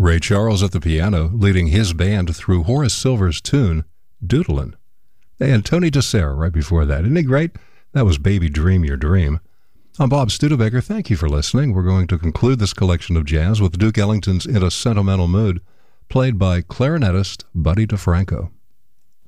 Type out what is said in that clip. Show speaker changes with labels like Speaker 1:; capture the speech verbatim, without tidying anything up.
Speaker 1: Ray Charles at the piano, leading his band through Horace Silver's tune, Doodlin'. And Tony DeSera right before that. Isn't he great? That was Baby Dream Your Dream. I'm Bob Studebaker. Thank you for listening. We're going to conclude this collection of jazz with Duke Ellington's In a Sentimental Mood, played by clarinetist Buddy DeFranco.